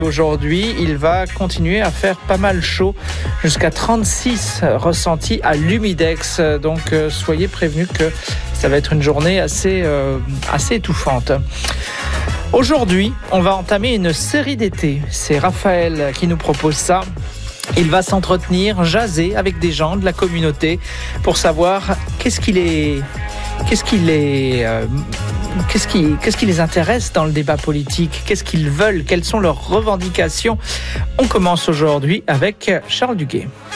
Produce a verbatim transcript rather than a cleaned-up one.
Aujourd'hui, il va continuer à faire pas mal chaud, jusqu'à trente-six ressentis à l'Humidex. Donc euh, soyez prévenus que ça va être une journée assez, euh, assez étouffante. Aujourd'hui, on va entamer une série d'été. C'est Raphaël qui nous propose ça. Il va s'entretenir, jaser avec des gens de la communauté pour savoir qu'est-ce qui les, qu'est-ce qui les, euh, qu'est-ce qui, qu'est-ce qui les intéresse dans le débat politique, qu'est-ce qu'ils veulent, quelles sont leurs revendications. On commence aujourd'hui avec Charles Duguay.